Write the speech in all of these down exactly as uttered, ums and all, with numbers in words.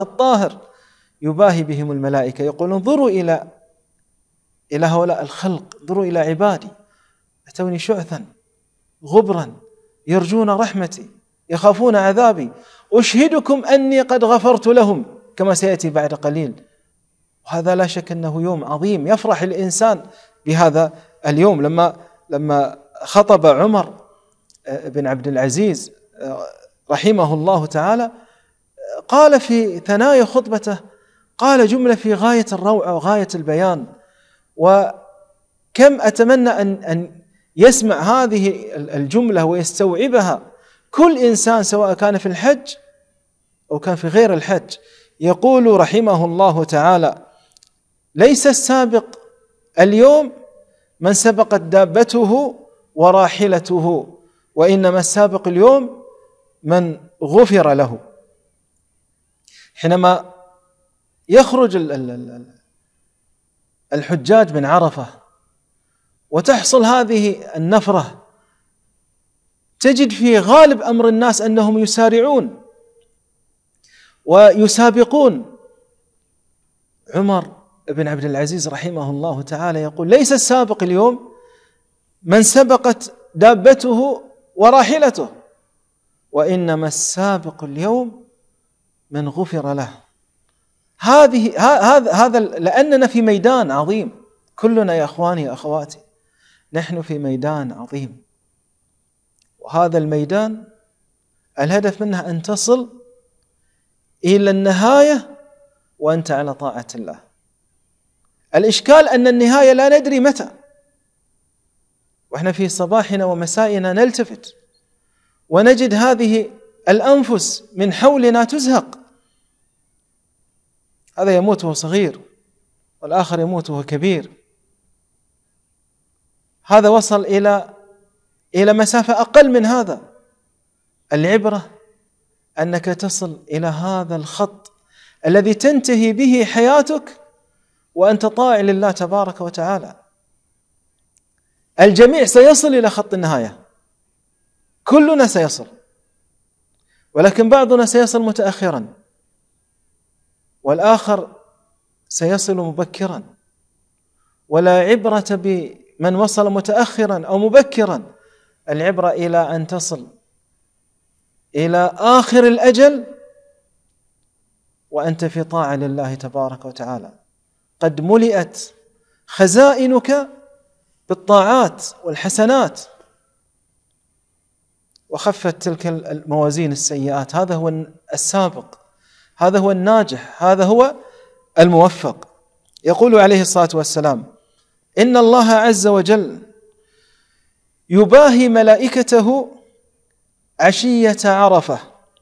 الطاهر يباهي بهم الملائكة، يقول انظروا إلى إلى هؤلاء الخلق، انظروا إلى عبادي أتوني شعثا غبرا يرجون رحمتي يخافون عذابي أشهدكم أني قد غفرت لهم، كما سيأتي بعد قليل. وهذا لا شك أنه يوم عظيم يفرح الإنسان بهذا اليوم. لما لما خطب عمر بن عبد العزيز رحمه الله تعالى قال في ثنايا خطبته، قال جملة في غاية الروعة وغاية البيان، وكم أتمنى أن أن يسمع هذه الجملة ويستوعبها كل إنسان سواء كان في الحج أو كان في غير الحج. يقول رحمه الله تعالى: ليس السابق اليوم من سبقت دابته وراحلته، وإنما السابق اليوم من غفر له. حينما يخرج الحجاج من عرفة وتحصل هذه النفرة، تجد في غالب أمر الناس أنهم يسارعون ويسابقون. عمر بن عبد العزيز رحمه الله تعالى يقول: ليس السابق اليوم من سبقت دابته وراحلته، وإنما السابق اليوم من غفر له. هذه هذا هذا لأننا في ميدان عظيم، كلنا يا أخواني يا أخواتي نحن في ميدان عظيم، وهذا الميدان الهدف منه أن تصل إلى النهاية وأنت على طاعة الله. الإشكال أن النهاية لا ندري متى، وإحنا في صباحنا ومسائنا نلتفت ونجد هذه الأنفس من حولنا تزهق، هذا يموت وهو صغير والآخر يموت وهو كبير، هذا وصل إلى إلى مسافة أقل من هذا. العبرة أنك تصل إلى هذا الخط الذي تنتهي به حياتك وأنت طاع لله تبارك وتعالى. الجميع سيصل إلى خط النهاية، كلنا سيصل، ولكن بعضنا سيصل متأخرا والآخر سيصل مبكرا. ولا عبرة بمن وصل متأخرا أو مبكرا، العبرة إلى أن تصل إلى آخر الأجل وأنت في طاعة لله تبارك وتعالى، قد ملئت خزائنك بالطاعات والحسنات وخفت تلك الموازين السيئات. هذا هو السابق، هذا هو الناجح، هذا هو الموفق. يقول عليه الصلاة والسلام: إن الله عز وجل يباهي ملائكته عشية عرفة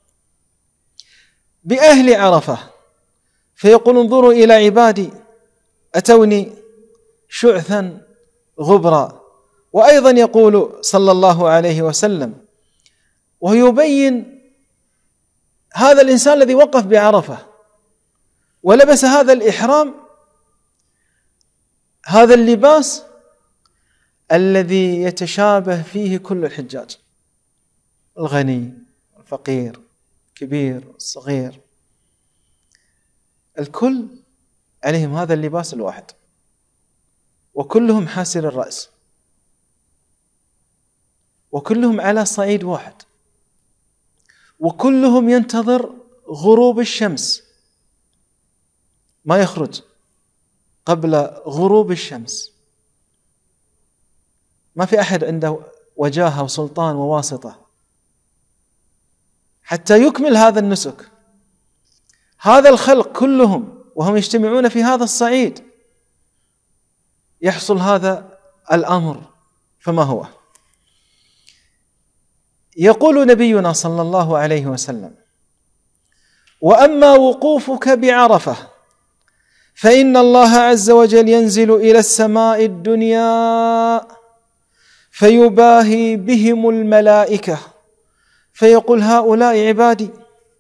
بأهل عرفة فيقول: انظروا إلى عبادي أتوني شعثا غبرا. وأيضا يقول صلى الله عليه وسلم وهو يبين هذا الإنسان الذي وقف بعرفة ولبس هذا الإحرام، هذا اللباس الذي يتشابه فيه كل الحجاج، الغني الفقير الكبير الصغير، الكل عليهم هذا اللباس الواحد، وكلهم حاسر الرأس، وكلهم على صعيد واحد، وكلهم ينتظر غروب الشمس، ما يخرج قبل غروب الشمس. ما في أحد عنده وجاهة وسلطان وواسطة حتى يكمل هذا النسك. هذا الخلق كلهم وهم يجتمعون في هذا الصعيد يحصل هذا الأمر، فما هو؟ يقول نبينا صلى الله عليه وسلم: وأما وقوفك بعرفة فإن الله عز وجل ينزل إلى السماء الدنيا فيباهي بهم الملائكة فيقول: هؤلاء عبادي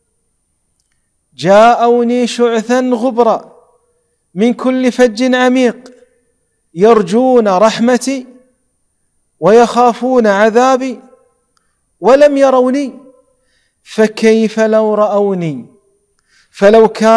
جاءوني شعثا غبرا من كل فج عميق يرجون رحمتي ويخافون عذابي ولم يروني، فكيف لو رأوني فلو كان